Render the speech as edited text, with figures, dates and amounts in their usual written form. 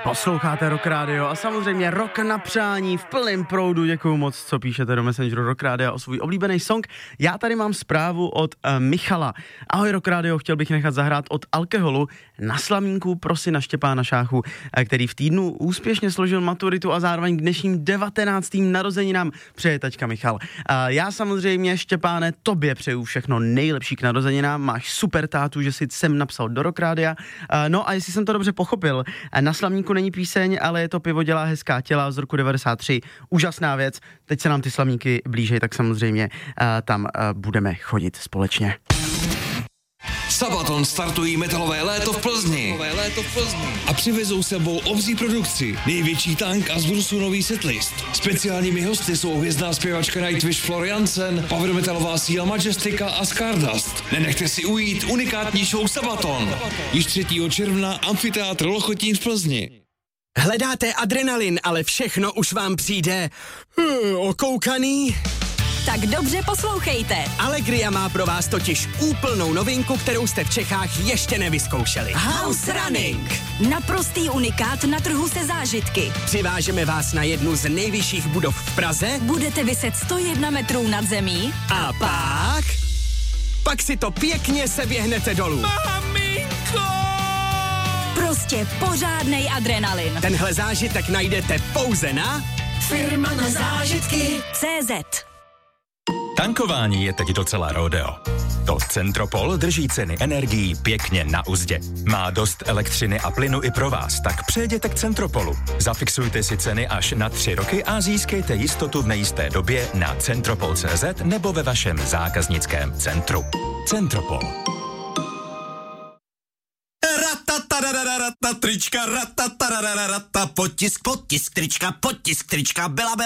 Posloucháte Rock Radio a samozřejmě Rock na přání v plném proudu. Děkuju moc, co píšete do Messengeru Rock Radio o svůj oblíbený song. Já tady mám zprávu od Michala. Ahoj Rock Radio, chtěl bych nechat zahrát od Alkoholu Na slamínku pro syna Štěpána Šáchu, který v týdnu úspěšně složil maturitu a zároveň k dnešním 19. narozeninám přeje taťka Michal. Já samozřejmě, Štěpáne, tobě přeju všechno nejlepší k narozeninám. Máš super tátu, že si sem napsal do Rock Radia. No a jestli jsem to dobře pochopil, Na slamínku není píseň, ale je to Pivo dělá hezká těla z roku 93. Úžasná věc. Teď se nám ty slamníky blížej, tak samozřejmě tam budeme chodit společně. Sabaton startují metalové léto v Plzni. A přivezou sebou obří produkci, největší tank a z Brusu nový setlist. Speciálními hosty jsou hvězdná zpěvačka Nightwish Floriansen, power metalová síla Majestika a Stardust. Nenechte si ujít unikátní show Sabaton. Již 3. června Amfiteátr Lochotín v Plzni. Hledáte adrenalin, ale všechno už vám přijde okoukaný? Tak dobře poslouchejte. Allegria má pro vás totiž úplnou novinku, kterou jste v Čechách ještě nevyzkoušeli. House Running. Naprostý unikát na trhu se zážitky. Přivážeme vás na jednu z nejvyšších budov v Praze. Budete viset 101 metrů nad zemí. A pak si to pěkně seběhnete dolů. Prostě pořádnej adrenalin. Tenhle zážitek najdete pouze na Firma na zážitky CZ. Tankování je teď docela rodeo. To Centropol drží ceny energií pěkně na uzdě. Má dost elektřiny a plynu i pro vás, tak přejděte k Centropolu. Zafixujte si ceny až na 3 roky a získejte jistotu v nejisté době na Centropol.cz nebo ve vašem zákaznickém centru. Centropol. Trička, potisk, trička, byla